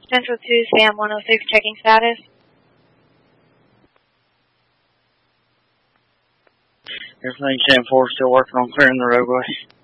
Central 2, Sam 106, checking status. Airplane Sam 4 still working on clearing the roadway.